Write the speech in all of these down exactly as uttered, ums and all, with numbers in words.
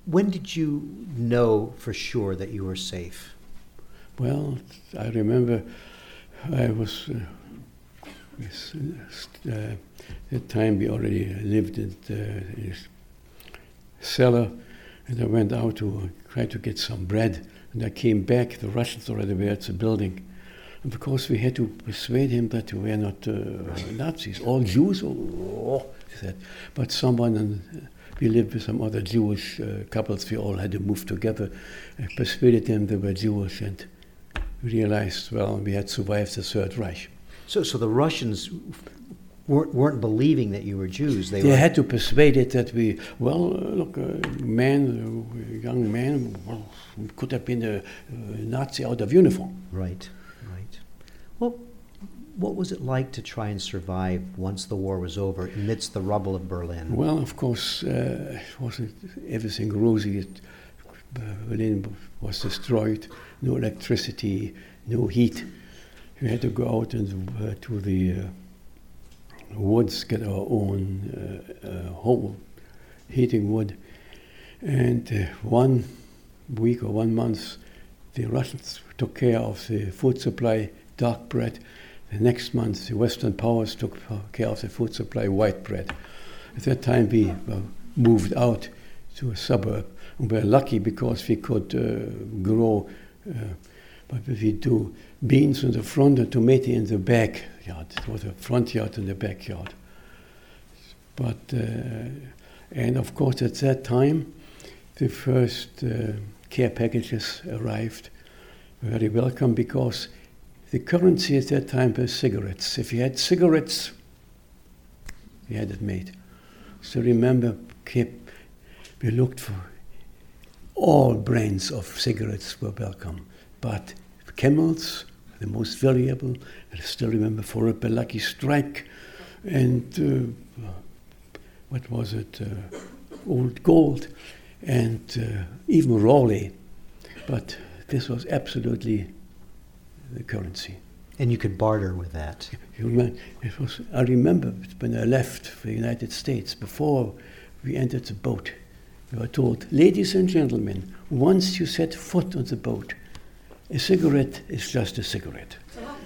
When did you know for sure that you were safe? Well, I remember I was, uh, with, uh, that time we already lived in the cellar, and I went out to try to get some bread, and I came back, the Russians already were at the building, and because we had to persuade him that we were not uh, Nazis, all Jews, oh, he said, but someone, and we lived with some other Jewish uh, couples, we all had to move together, I persuaded them they were Jewish, and realized, well, we had survived the Third Reich. So, so the Russians weren't, weren't believing that you were Jews. They, they were... had to persuade it that we, well, uh, look, a man, a young man, well, could have been a, a Nazi out of uniform. Right, right. Well, what was it like to try and survive once the war was over amidst the rubble of Berlin? Well, of course, uh, it wasn't everything rosy. It, uh, Berlin was destroyed. No electricity, no heat. We had to go out and uh, to the uh, woods, get our own uh, uh, home heating wood. And uh, one week or one month, the Russians took care of the food supply, dark bread. The next month, the Western powers took care of the food supply, white bread. At that time, we uh, moved out to a suburb. And we were lucky because we could uh, grow Uh, but if we do beans in the front and tomato in the backyard, it was a front yard and a backyard. But, uh, and of course at that time, the first uh, care packages arrived, very welcome, because the currency at that time was cigarettes. If you had cigarettes, we had it made. So remember, keep, we looked for all brands of cigarettes were welcome, but Camels, the most valuable, I still remember, for a Lucky Strike, and uh, what was it, uh, Old Gold, and uh, even Raleigh, but this was absolutely the currency. And you could barter with that. You remember, it was, I remember when I left for the United States, before we entered the boat, we were told, ladies and gentlemen, once you set foot on the boat, a cigarette is just a cigarette.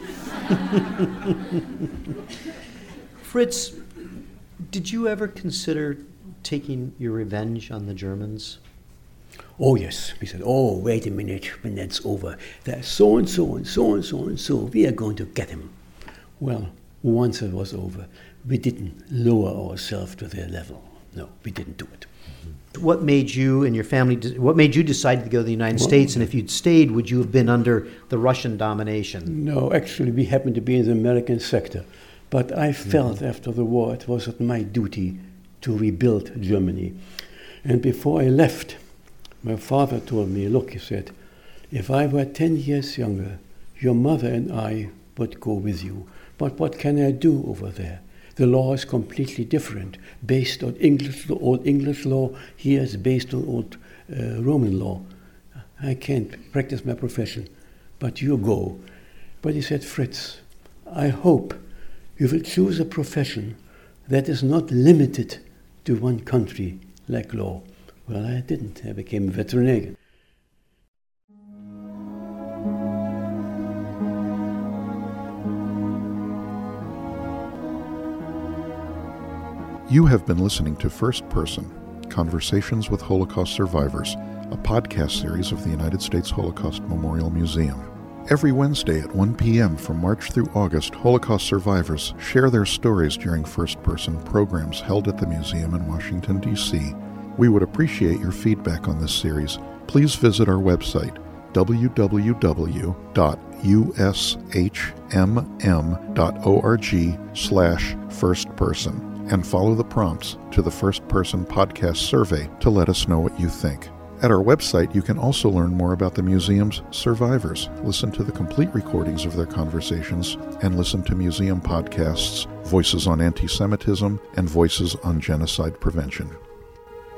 Fritz, did you ever consider taking your revenge on the Germans? Oh yes, we said, oh, wait a minute, when that's over, there's so and so and so and so and so, we are going to get him. Well, once it was over, we didn't lower ourselves to their level. No, we didn't do it. What made you and your family, what made you decide to go to the United well, States? And if you'd stayed, would you have been under the Russian domination? No, actually, we happened to be in the American sector. But I felt mm-hmm. after the war it was my duty to rebuild Germany. And before I left, my father told me, look, he said, if I were ten years younger, your mother and I would go with you. But what can I do over there? The law is completely different, based on English, old English law. Here it's based on old uh, Roman law. I can't practice my profession, but you go. But he said, Fritz, I hope you will choose a profession that is not limited to one country like law. Well, I didn't. I became a veterinarian. You have been listening to First Person, Conversations with Holocaust Survivors, a podcast series of the United States Holocaust Memorial Museum. Every Wednesday at one p.m. from March through August, Holocaust survivors share their stories during First Person programs held at the museum in Washington, D C We would appreciate your feedback on this series. Please visit our website, w w w dot u s h m m dot org slash first person. And follow the prompts to the First Person Podcast survey to let us know what you think. At our website, you can also learn more about the museum's survivors, listen to the complete recordings of their conversations, and listen to museum podcasts, Voices on Anti-Semitism and Voices on Genocide Prevention.